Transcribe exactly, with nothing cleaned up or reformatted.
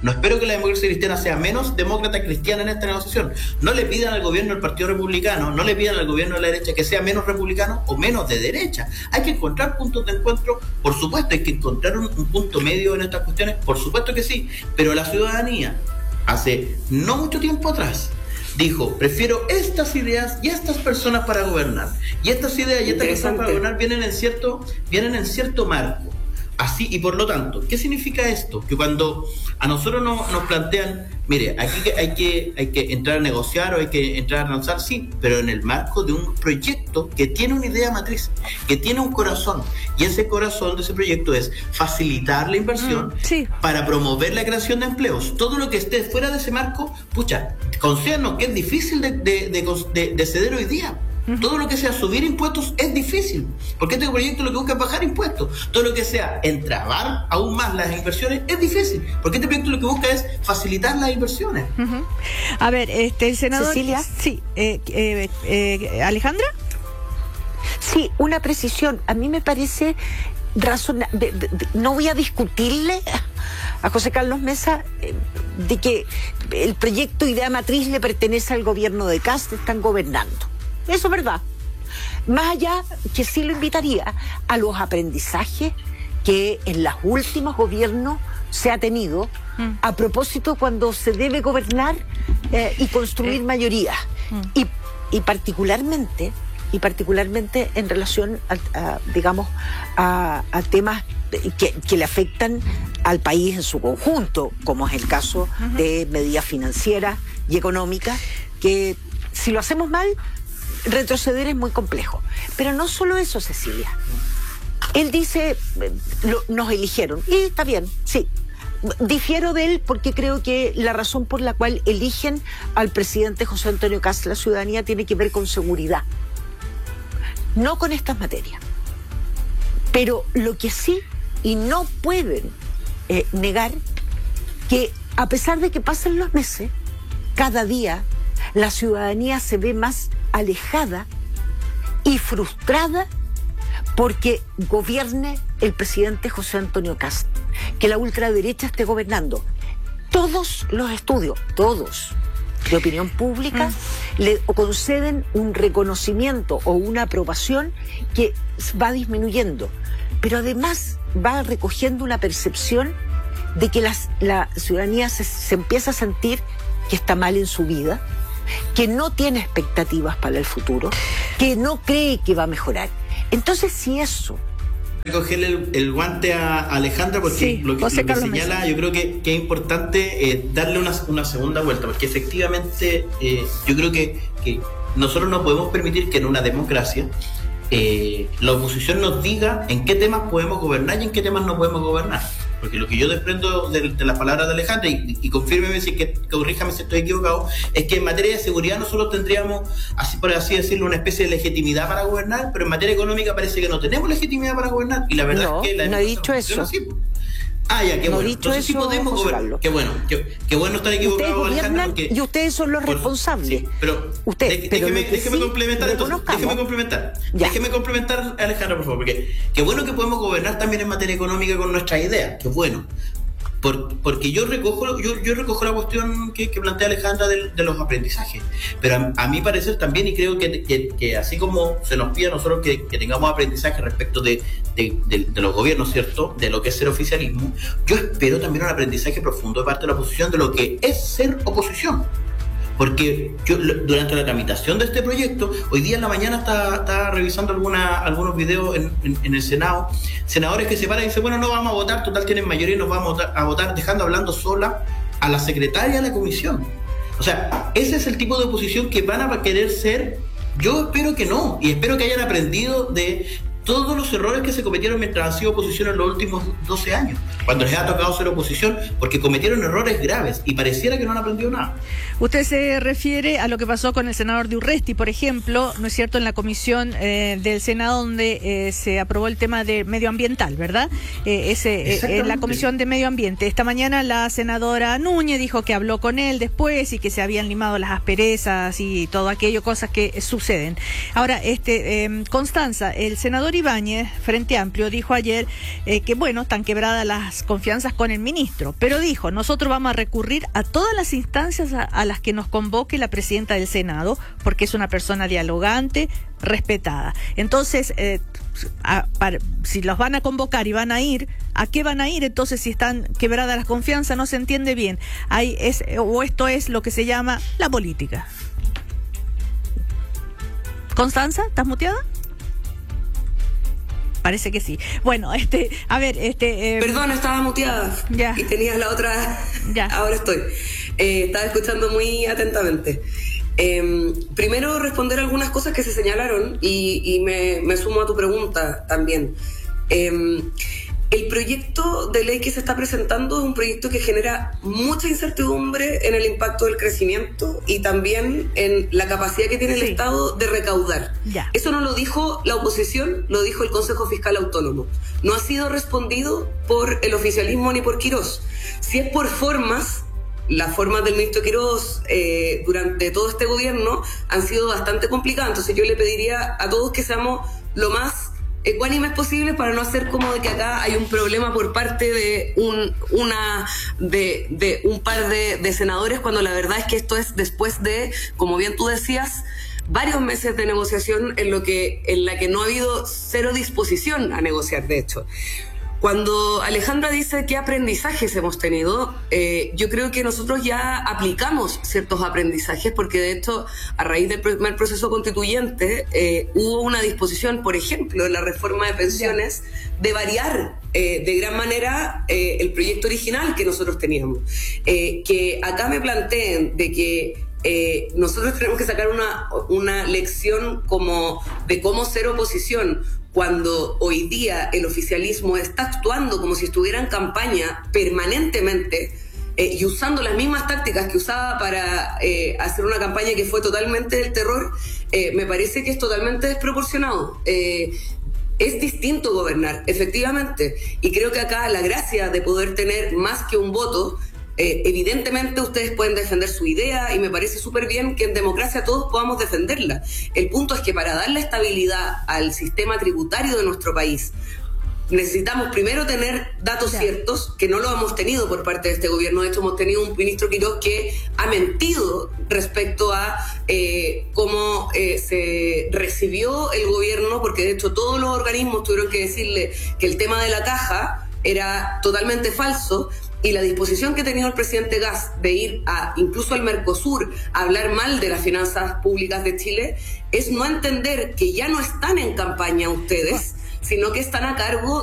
No espero que la democracia cristiana sea menos demócrata cristiana en esta negociación. No le pidan al gobierno del Partido Republicano, no le pidan al gobierno de la derecha que sea menos republicano o menos de derecha. Hay que encontrar puntos de encuentro, por supuesto, hay que encontrar un, un punto medio en estas cuestiones, por supuesto que sí, pero la ciudadanía, hace no mucho tiempo atrás, dijo, prefiero estas ideas y estas personas para gobernar. Y estas ideas y estas personas para gobernar vienen en cierto, vienen en cierto marco. Así, y por lo tanto, ¿qué significa esto? Que cuando a nosotros no, nos plantean, mire, aquí que hay que hay que entrar a negociar o hay que entrar a lanzar, sí, pero en el marco de un proyecto que tiene una idea matriz, que tiene un corazón, y ese corazón de ese proyecto es facilitar la inversión, mm, sí, para promover la creación de empleos. Todo lo que esté fuera de ese marco, pucha, concédanos que es difícil de, de, de, de, de ceder hoy día. Todo lo que sea subir impuestos es difícil, porque este proyecto lo que busca es bajar impuestos. Todo lo que sea entrabar aún más las inversiones es difícil, porque este proyecto lo que busca es facilitar las inversiones. Uh-huh. A ver, este, el senador... Cecilia. Sí, eh, eh, eh, ¿Alejandra? Sí, una precisión. A mí me parece razonable. No voy a discutirle a José Carlos Mesa eh, de que el proyecto Idea Matriz le pertenece al gobierno de Kast, están gobernando. Eso es verdad. Más allá, que sí lo invitaría a los aprendizajes que en los últimos gobiernos se ha tenido, mm. a propósito cuando se debe gobernar eh, y construir eh. mayorías. Mm. Y, y particularmente, y particularmente en relación a, a digamos, a, a temas que, que le afectan al país en su conjunto, como es el caso uh-huh. de medidas financieras y económicas, que si lo hacemos mal, retroceder es muy complejo. Pero no solo eso, Cecilia. Él dice, lo, nos eligieron. Y está bien, sí. Difiero de él porque creo que la razón por la cual eligen al presidente José Antonio Kast, la ciudadanía, tiene que ver con seguridad. No con estas materias. Pero lo que sí, y no pueden eh, negar, que a pesar de que pasen los meses, cada día la ciudadanía se ve más alejada y frustrada porque gobierne el presidente José Antonio Kast, que la ultraderecha esté gobernando. Todos los estudios, todos, de opinión pública, mm. le conceden un reconocimiento o una aprobación que va disminuyendo, pero además va recogiendo una percepción de que las, la ciudadanía se, se empieza a sentir que está mal en su vida, que no tiene expectativas para el futuro, que no cree que va a mejorar. Entonces, si eso... Cogerle el, el guante a Alejandra, porque sí, lo que, lo que señala, Mesa. Yo creo que, que es importante eh, darle una, una segunda vuelta, porque efectivamente eh, yo creo que, que nosotros no podemos permitir que en una democracia eh, la oposición nos diga en qué temas podemos gobernar y en qué temas no podemos gobernar. Porque lo que yo desprendo de, de las palabras de Alejandra, y, y confírmeme si que, corríjame si estoy equivocado, es que en materia de seguridad nosotros tendríamos, así por así decirlo, una especie de legitimidad para gobernar, pero en materia económica parece que no tenemos legitimidad para gobernar, y la verdad no, es que... La no he dicho eso. Así. Ah, ya, qué no bueno. Dicho Entonces eso, sí podemos gobernar. Qué bueno, qué, qué bueno estar equivocado, Alejandra. Porque, y ustedes son los responsables. Sí, pero, Usted, de, pero déjeme, déjeme sí complementar entonces. Déjeme complementar. Ya. Déjeme complementar, Alejandra, por favor, porque qué bueno que podemos gobernar también en materia económica con nuestras ideas. Qué bueno. Por, porque yo recojo yo, yo recojo la cuestión que, que plantea Alejandra de, de los aprendizajes, pero a, a mi parecer también, y creo que, que, que así como se nos pide a nosotros que, que tengamos aprendizaje respecto de, de, de, de los gobiernos, ¿cierto?, de lo que es ser oficialismo, yo espero también un aprendizaje profundo de parte de la oposición de lo que es ser oposición. Porque yo durante la tramitación de este proyecto, hoy día en la mañana estaba, estaba revisando alguna, algunos videos en, en, en el Senado, senadores que se paran y dicen, bueno, no vamos a votar, total tienen mayoría y nos vamos a votar, a votar dejando hablando sola a la secretaria de la comisión. O sea, ese es el tipo de oposición que van a querer ser. Yo espero que no, y espero que hayan aprendido de todos los errores que se cometieron mientras han sido oposición en los últimos doce años, cuando les ha tocado ser oposición, porque cometieron errores graves y pareciera que no han aprendido nada. Usted se refiere a lo que pasó con el senador de Urresti, por ejemplo, ¿no es cierto?, en la comisión eh, del Senado donde eh, se aprobó el tema de medioambiental, ¿verdad? Eh, ese eh, en la comisión de medio ambiente. Esta mañana la senadora Núñez dijo que habló con él después y que se habían limado las asperezas y todo aquello, cosas que suceden. Ahora, este eh, Constanza, el senador Ibáñez, Frente Amplio, dijo ayer eh, que, bueno, están quebradas las confianzas con el ministro, pero dijo, nosotros vamos a recurrir a todas las instancias a, a las que nos convoque la presidenta del Senado, porque es una persona dialogante, respetada. Entonces, eh, a, para, si los van a convocar y van a ir, ¿a qué van a ir? Entonces, si están quebradas las confianzas, no se entiende bien. Hay, es, o esto es lo que se llama la política. Constanza, ¿estás muteada? Parece que sí. Bueno, este, a ver, este... Eh, Perdón, estaba muteada. Ya. Y tenías la otra... Ya. Ahora estoy. Eh, estaba escuchando muy atentamente. Eh, primero, responder algunas cosas que se señalaron y, y me, me sumo a tu pregunta también. Eh, el proyecto de ley que se está presentando es un proyecto que genera mucha incertidumbre en el impacto del crecimiento y también en la capacidad que tiene el sí. Estado de recaudar. Ya. Eso no lo dijo la oposición, lo dijo el Consejo Fiscal Autónomo. No ha sido respondido por el oficialismo ni por Quirós. Si es por formas, las formas del ministro Quirós eh, durante todo este gobierno han sido bastante complicadas. Entonces yo le pediría a todos que seamos lo más ecuánimes posible para no hacer como de que acá hay un problema por parte de un una de, de un par de, de senadores, cuando la verdad es que esto es después de, como bien tú decías, varios meses de negociación en lo que en la que no ha habido cero disposición a negociar, de hecho. Cuando Alejandra dice qué aprendizajes hemos tenido, eh, yo creo que nosotros ya aplicamos ciertos aprendizajes, porque de hecho, a raíz del primer proceso constituyente, eh, hubo una disposición, por ejemplo, en la reforma de pensiones, de variar eh, de gran manera eh, el proyecto original que nosotros teníamos. Eh, que acá me planteen de que Eh, nosotros tenemos que sacar una, una lección como de cómo ser oposición cuando hoy día el oficialismo está actuando como si estuviera en campaña permanentemente eh, y usando las mismas tácticas que usaba para eh, hacer una campaña que fue totalmente del terror, eh, me parece que es totalmente desproporcionado. Eh, Es distinto gobernar, efectivamente, y creo que acá la gracia de poder tener más que un voto, eh, evidentemente ustedes pueden defender su idea y me parece súper bien que en democracia todos podamos defenderla. El punto es que para darle estabilidad al sistema tributario de nuestro país, necesitamos primero tener datos yeah. ciertos, que no lo hemos tenido por parte de este gobierno. De hecho, hemos tenido un ministro Quirós que ha mentido respecto a eh, cómo eh, se recibió el gobierno, porque de hecho todos los organismos tuvieron que decirle que el tema de la caja era totalmente falso, y la disposición que ha tenido el presidente Gas de ir a incluso al Mercosur a hablar mal de las finanzas públicas de Chile es no entender que ya no están en campaña ustedes, sino que están a cargo